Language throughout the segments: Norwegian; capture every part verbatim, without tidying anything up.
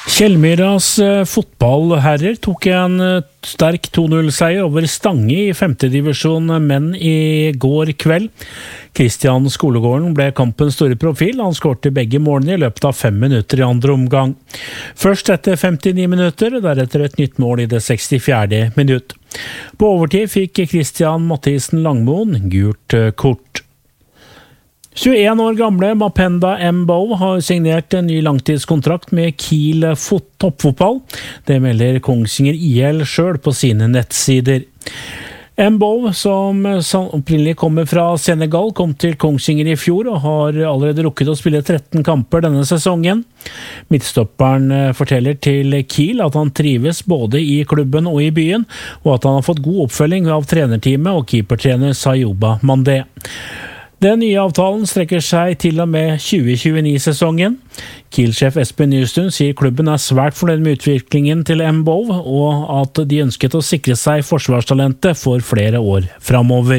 Kjellmyras fotballherrer tok en sterk to null-seier over Stange i femte divisjon menn i går kveld. Kristian Skolegården ble kampens store profil. Han skårte begge målene i løpet av fem minutter i andre omgang. Først etter femtini minutter, deretter et nytt mål i det sekstifjerde minutt. På overtid fikk Kristian Mathisen Langmoen gult kort. tjueen år gamle Mapenda Mbow har signert en ny langtidskontrakt med Kiel toppfotball. Det melder Kongsvinger I L selv på sine nettsider. Mbow, som opprinnelig kommer fra Senegal, kom til Kongsvinger i fjor og har allerede rukket å spille tretten kamper denne sesongen. Midtstopperen forteller til Kiel at han trives både i klubben og i byen, og at han har fått god oppfølging av trenerteamet og keepertrener Sayoba Mandé. Den nye avtalen strekker seg til og med tjue tjueni-sesongen. Kiel-sjef Espen Nystuen sier klubben er svært fornøyd med utviklingen til Mbow, og at de ønsket å sikre seg forsvarstalentet for flere år fremover.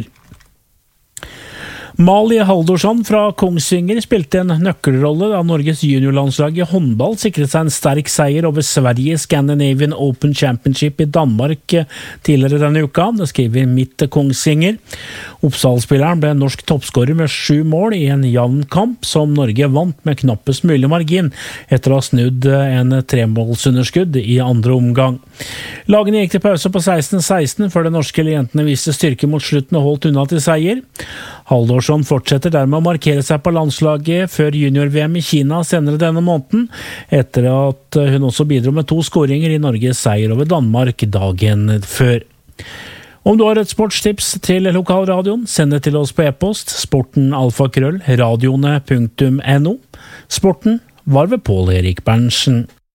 Mali Haldorsson fra Kongsvinger spilte en nøkkelrolle da Norges juniorlandslag i håndball sikret seg en sterk seier over Sverige i Scandinavian Open Championship i Danmark tidligere denne uka. Det skriver Mitt Kongsvinger. Oppsalspilleren ble norsk toppskårer med sju mål i en jevn kamp som Norge vant med knappest mulig margin etter å ha snudd en tremålsunderskudd i andre omgang. Lagene gikk til pause på seksten seksten før de norske jentene viste styrke mot slutten og holdt unna til seier. Haldorsson fortsetter dermed å markere seg på landslaget før junior-V M i Kina senere denne måneden, etter at hun også bidro med to skåringer i Norges seier over Danmark dagen før. Om du har et sportstips til lokalradioen, send det til oss på e-post sporten alfakrøll radioene punktum no. Sporten var ved Pål Erik Berntsen.